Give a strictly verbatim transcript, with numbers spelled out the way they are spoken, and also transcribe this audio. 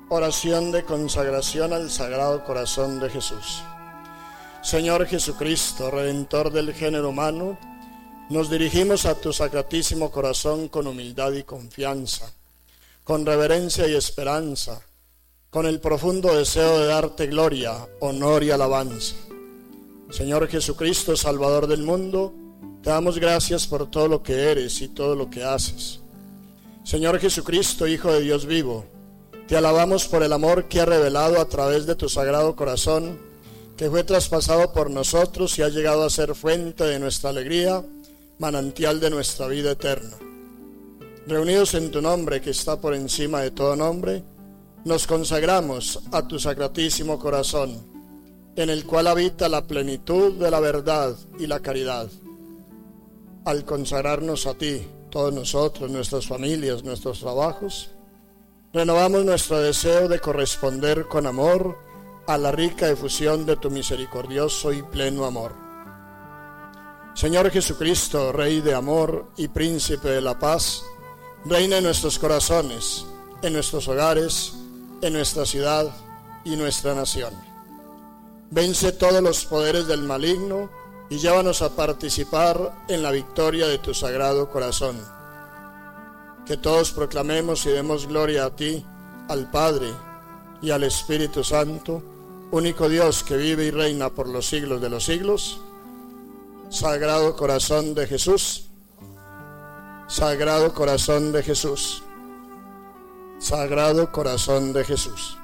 Oración de consagración al Sagrado Corazón de Jesús. Señor Jesucristo, Redentor del género humano, nos dirigimos a tu Sacratísimo Corazón con humildad y confianza, con reverencia y esperanza, con el profundo deseo de darte gloria, honor y alabanza. Señor Jesucristo, Salvador del mundo, te damos gracias por todo lo que eres y todo lo que haces. Señor Jesucristo, Hijo de Dios vivo, te alabamos por el amor que ha revelado a través de tu Sagrado Corazón, que fue traspasado por nosotros y ha llegado a ser fuente de nuestra alegría, manantial de nuestra vida eterna. Reunidos en tu nombre, que está por encima de todo nombre, nos consagramos a tu Sacratísimo Corazón, en el cual habita la plenitud de la verdad y la caridad. Al consagrarnos a ti, todos nosotros, nuestras familias, nuestros trabajos, renovamos nuestro deseo de corresponder con amor a la rica efusión de tu misericordioso y pleno amor. Señor Jesucristo, Rey de amor y Príncipe de la paz, reina en nuestros corazones, en nuestros hogares, en nuestra ciudad y nuestra nación. Vence todos los poderes del maligno y llévanos a participar en la victoria de tu Sagrado Corazón. Que todos proclamemos y demos gloria a ti, al Padre y al Espíritu Santo, único Dios que vive y reina por los siglos de los siglos. Sagrado Corazón de Jesús, Sagrado Corazón de Jesús, Sagrado Corazón de Jesús.